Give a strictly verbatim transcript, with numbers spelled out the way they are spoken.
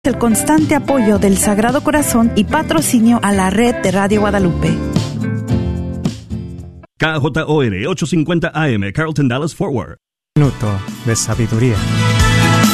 El constante apoyo del Sagrado Corazón y patrocinio a la red de Radio Guadalupe. K J O R ochocientos cincuenta A M, Carlton Dallas Forward. Minuto de sabiduría.